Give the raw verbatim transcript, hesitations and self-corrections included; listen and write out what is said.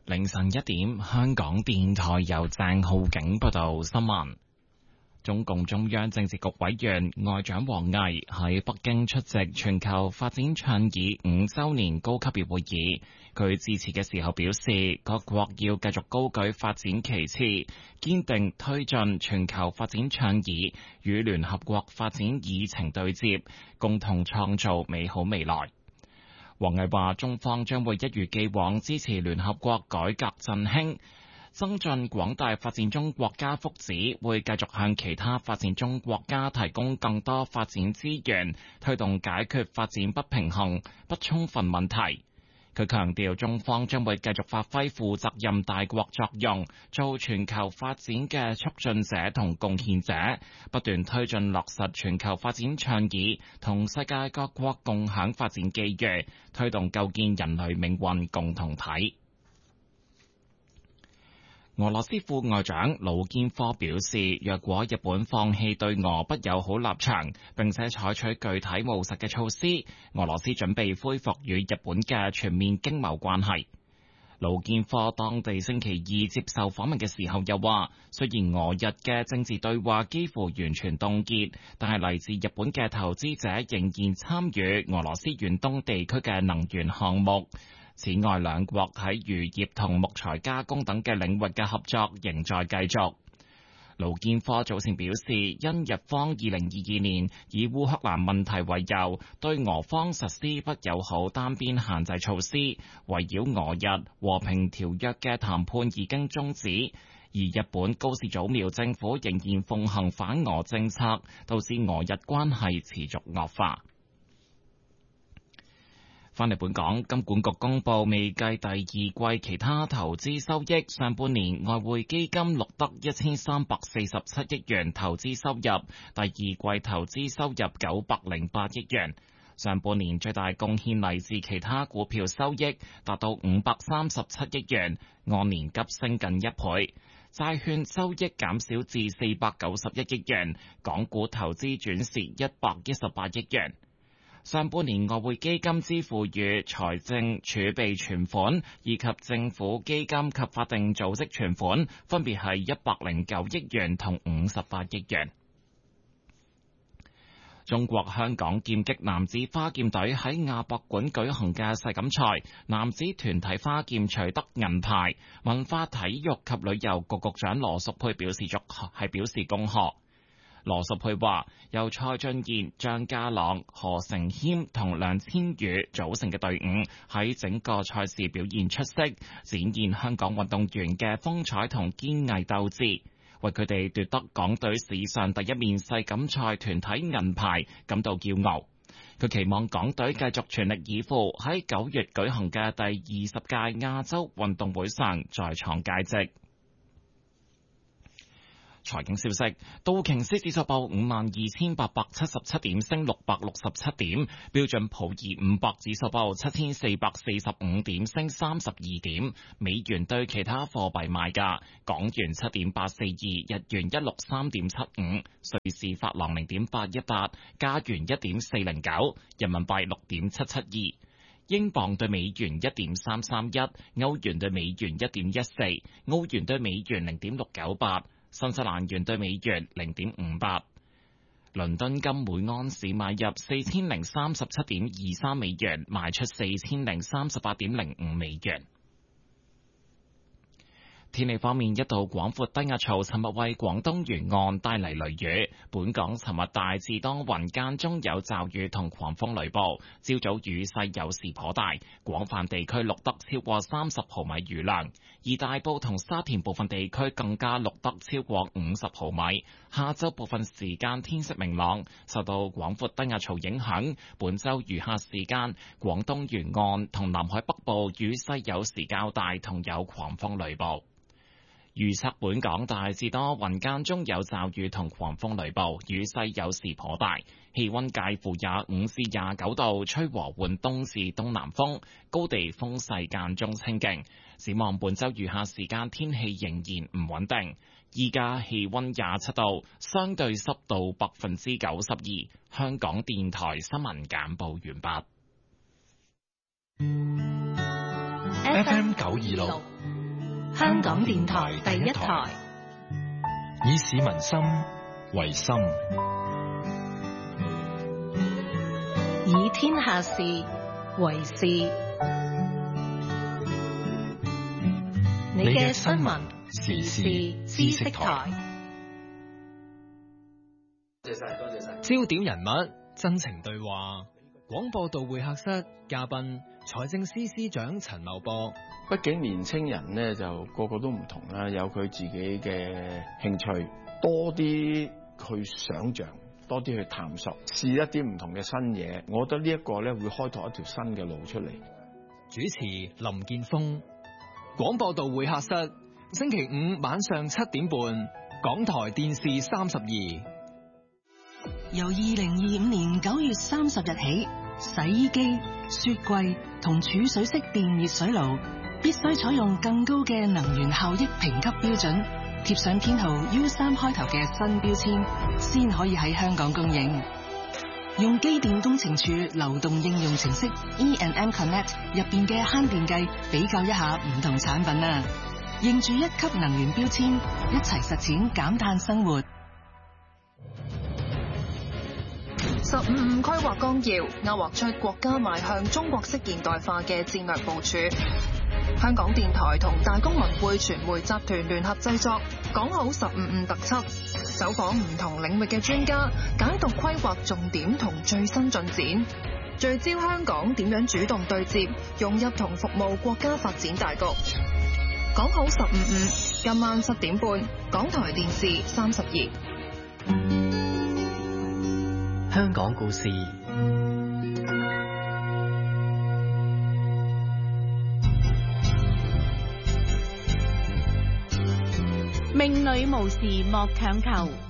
凌晨一點，香港電台由鄭浩景報道新聞。中共中央政治局委員外長王毅喺北京出席全球發展倡議五週年高級別會議。佢致辭嘅時候表示，各國要繼續高舉發展旗幟，堅定推進全球發展倡議與聯合國發展議程對接，共同創造美好未來。王毅話，中方將會一如既往支持聯合國改革振興，增進廣大發展中國家福祉，會繼續向其他發展中國家提供更多發展資源，推動解決發展不平衡、不充分問題。佢強調，中方將會繼續發揮負責任大國作用，做全球發展嘅促進者同貢獻者，不斷推進落實全球發展倡議，同世界各國共享發展機遇，推動構建人類命運共同體。俄羅斯副外長魯堅科表示，若果日本放棄對俄不友好立場，並且採取具體務實嘅措施，俄羅斯準備恢復與日本嘅全面經貿關係。魯堅科當地星期二接受訪問嘅時候又話，雖然俄日嘅政治對話幾乎完全凍結，但係嚟自日本嘅投資者仍然參與俄羅斯遠東地區嘅能源項目。此外，兩國喺漁業同木材加工等嘅領域嘅合作仍在繼續。盧建科早前表示，因日方二零二二年以烏克蘭問題為由，對俄方實施不友好單邊限制措施，圍繞俄日和平條約嘅談判已經終止，而日本高市早苗政府仍然奉行反俄政策，導致俄日關係持續惡化。翻嚟本港，金管局公布未計第二季其他投資收益，上半年外匯基金錄得一千三百四十七億元投資收入，第二季投資收入九百零八億元。上半年最大貢獻嚟自其他股票收益，達到五百三十七億元，按年急升近一倍。債券收益減少至四百九十一億元，港股投資轉蝕一百一十八億元。上半年外匯基金支付予財政儲備存款以及政府基金及法定組織存款，分別係一百零九億元同五十八億元。中國香港劍擊男子花劍隊喺亞博館舉行嘅世錦賽男子團體花劍取得銀牌，文化體育及旅遊局局長羅淑佩表示祝係表示恭賀。羅淑佩話：由蔡俊彥、張家朗、何成謙同梁千羽組成嘅隊伍喺整個賽事表現出色，展現香港運動員嘅風采同堅毅鬥志，為佢哋奪得港隊史上第一面世錦賽團體銀牌感到驕傲。佢期望港隊繼續全力以赴，喺九月舉行嘅第二十屆亞洲運動會上再創佳績。財經消息，道瓊斯指數報五萬二千八百七十七點，升六百六十七點；標準普爾五百指數報七千四百四十五點，升三十二點。美元對其他貨幣賣價：港元七點八四二，日元一六三點七五，瑞士法郎零點八一八，加元一點四零九，人民幣六點七七二。英鎊對美元一點三三一，歐元對美元一點一四，澳元對美元零點六九八。新西蘭元對美元零點五八，倫敦金每安士買入四千零三十七點二三美元，賣出四千零三十八點零五美元。天氣方面，一道廣闊低壓槽尋日為廣東沿岸帶嚟雷雨。本港尋日大致多雲，間中有驟雨同狂風雷暴，朝早雨勢有時頗大，廣泛地區錄得超過三十毫米雨量，而大埔同沙田部分地區更加錄得超過五十毫米。下晝部分時間天色明朗，受到廣闊低壓槽影響，本週餘下時間廣東沿岸同南海北部雨勢有時較大，同有狂風雷暴。預測本港大致多雲，間中有驟雨同狂風雷暴，雨勢有時頗大，氣溫介乎廿五至廿九度，吹和緩東至東南風，高地風勢間中清勁。展望本週餘下時間天氣仍然唔穩定。依家氣溫廿七度，相對濕度百分之九十二。香港電台新聞簡報完畢。 F M 九二六香港電台第一台， 以市民心為心， 以天下事為事。你嘅新聞時事知識台。 多謝晒，多謝晒。 焦點人物，真情對話。廣播道會客室嘉賓，財政司司長陳茂波。 畢竟年青人咧就個個都唔同啦，有佢自己嘅興趣，多啲去想像，多啲去探索，試一啲唔同嘅新嘢。我覺得呢一個咧會開拓一條新嘅路出嚟。 主持林建峰。廣播道會客室，星期五晚上七點半，港台電視三十二。 由二零二五年九月三十日起，洗衣機、雪櫃同儲水式電熱水爐必須採用更高嘅能源效益評級標準，貼上編號 U 三開頭嘅新標籤，先可以喺香港供應。用機電工程署流動應用程式 E and M Connect 入邊嘅慳電計比較一下唔同產品啊，認住一級能源標籤，一齊實踐減碳生活。 十五五規劃綱要勾畫出國家邁向中國式現代化嘅戰略部署。香港電台同大公文匯傳媒集團聯合製作，講好十五五特輯，走訪唔同領域嘅專家，解讀規劃重點同最新進展，聚焦香港點樣主動對接，融入同服務國家發展大局。講好十五五，今晚七點半，港台電視三十二。 香港故事， 命裏無時莫強求。